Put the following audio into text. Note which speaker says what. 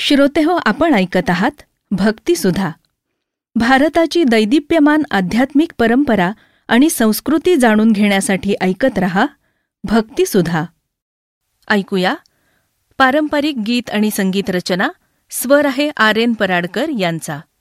Speaker 1: श्रोतेहो, आपण ऐकत आहात भक्तिसुधा. भारताची दैदिप्यमान आध्यात्मिक परंपरा आणि संस्कृती जाणून घेण्यासाठी ऐकत रहा भक्तिसुधा. ऐकूया पारंपरिक गीत आणि संगीत रचना. स्वर आहे R.N. पराडकर यांचा.